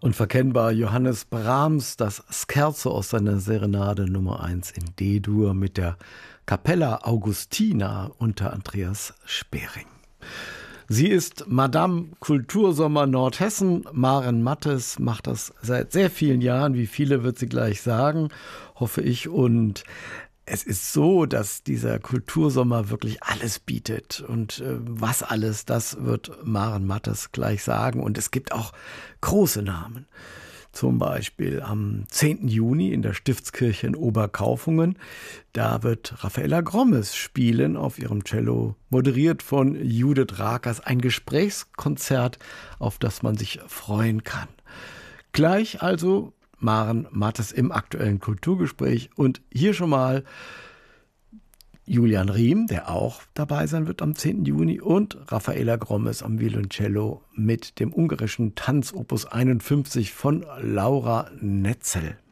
Unverkennbar Johannes Brahms, das Scherzo aus seiner Serenade Nummer 1 in D-Dur mit der Capella Augustina unter Andreas Spering. Sie ist Madame Kultursommer Nordhessen. Maren Mattes macht das seit sehr vielen Jahren, wie viele wird sie gleich sagen, hoffe ich. Und es ist so, dass dieser Kultursommer wirklich alles bietet. Und was alles, das wird Maren Mattes gleich sagen. Und es gibt auch große Namen. Zum Beispiel am 10. Juni in der Stiftskirche in Oberkaufungen. Da wird Raffaella Grommes spielen auf ihrem Cello, moderiert von Judith Rakers. Ein Gesprächskonzert, auf das man sich freuen kann. Gleich also Maren Mattes im aktuellen Kulturgespräch. Und hier schon mal Julian Riem, der auch dabei sein wird am 10. Juni, und Raffaella Grommes am Violoncello mit dem ungarischen Tanz Opus 51 von Laura Netzel.